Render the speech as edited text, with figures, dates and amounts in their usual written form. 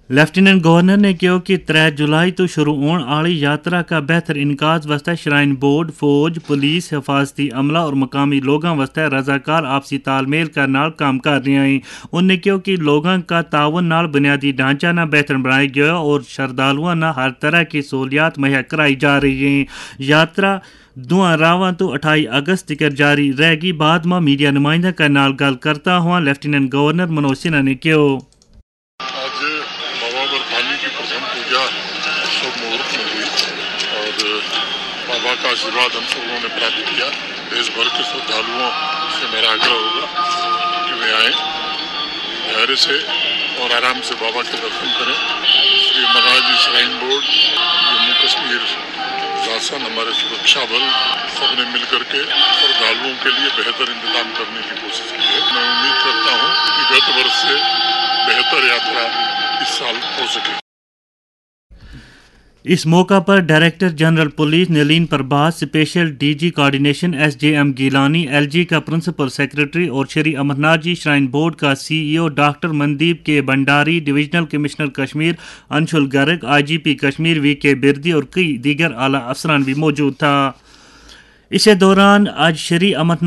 Lieutenant governor ने कहा कि 3 जुलाई तो शुरू होने वाली यात्रा का बेहतर इनकाज वास्ते श्राइन बोर्ड, फौज, पुलिस, हिफाजती अमला और मकामी लोगों वास्ते रजाकार आपसी तालमेल का नाल काम कर रहे हैं। उन्होंने कहा कि लोगों का ताउन नाल बुनियादी ढांचा ना बेहतर बनाया गया और श्रद्धालुओं ना हर तरह की सहूलियात मुहैया कराई जा रही हैं। यात्रा 2 रावां तो 28 अगस्त तक जारी रहेगी। बाद में मीडिया नुमाइंदा का नाल गल करता हुआ लेफ्टिनेंट गवर्नर मनोज सिन्हा ने कहा, आज बाबा बरफानी की प्रथम पूजा शुभ मुहूर्त में हुई और बाबा का आशीर्वाद हम सब लोगों ने प्राप्त किया। देश भर के श्रद्धालुओं से मेरा आग्रह होगा कि वे आएँ, धैर्य से और आराम से बाबा के दर्शन करें। श्री अमरनाथ जी श्राइन बोर्ड, जम्मू कश्मीर शासन, हमारे सुरक्षा बल सबने मिलकर के श्रद्धालुओं के लिए बेहतर इंतजाम करने की कोशिश की है। मैं उम्मीद करता हूँ कि गत वर्ष से बेहतर यात्रा इस साल हो सके। इस मौका पर director general police Nalin Prabhas, special DG coordination SJM Gilani, LG का प्रिंसिपल सेक्रेटरी और श्री अमरनाथ जी श्राइन बोर्ड का CEO डॉक्टर मनदीप के Bhandari, divisional commissioner Kashmir Anshul Garg, IGP Kashmir VK Birdi और कई दीगर आला अफसरान भी मौजूद था। इसी दौरान आज श्री अमरनाथ